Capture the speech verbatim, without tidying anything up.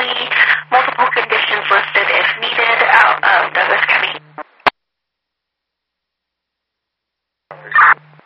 possibly multiple conditions listed if needed out of Douglas County.